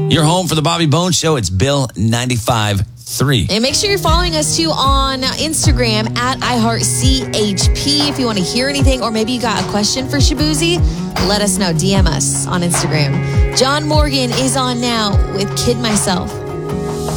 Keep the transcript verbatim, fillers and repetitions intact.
Your home for the Bobby Bones Show. It's Bill ninety-five point three. And make sure you're following us too on Instagram at iHeartCHP. If you want to hear anything or maybe you got a question for Shabuzi, let us know. D M us on Instagram. John Morgan is on now with Kid Myself.